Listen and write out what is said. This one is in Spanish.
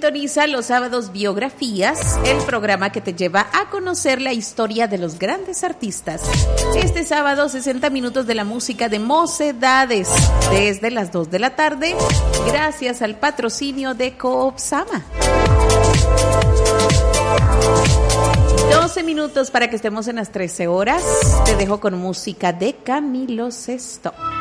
Sintoniza los sábados Biografías, el programa que te lleva a conocer la historia de los grandes artistas. Este sábado, 60 minutos de la música de Mocedades, desde las 2 de la tarde, gracias al patrocinio de Coopsama. 12 minutos para que estemos en las 13 horas. Te dejo con música de Camilo Sesto.